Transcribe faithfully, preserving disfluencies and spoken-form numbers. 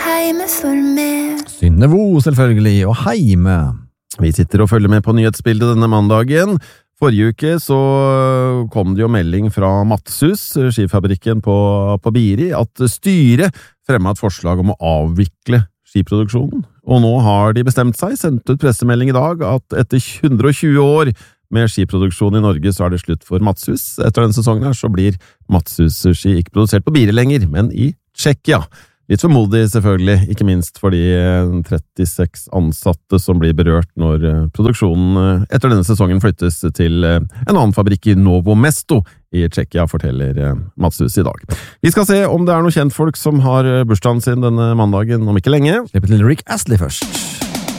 heime for meg. Synnevo, selvfølgelig, og heime. Vi sitter og følger med på nyhetsbildet denne mandagen. Forrige uke så kom det jo melding fra Matshus, skifabrikken på, på Biri, at styret fremmet et forslag om å avvikle skiproduksjonen. Og nå har de bestemt seg, sendt ut pressemelding i dag, at etter hundre og tjue år med skiproduksjon i Norge så er det slutt for Matshus. Etter denne sesongen her så blir Matshus-ski ikke produsert på Biri lenger, men i Tsjekkia. Litt for modig selvfølgelig, ikke minst for de trettiseks ansatte som blir berørt når produksjonen etter denne sesongen flyttes til en annen fabrikk i Novo Mesto i Tsjekkia, forteller Matshus i dag. Vi skal se om det er noen kjentfolk som har bursdagen sin denne mandagen om ikke lenge. Slipp til Rick Astley først.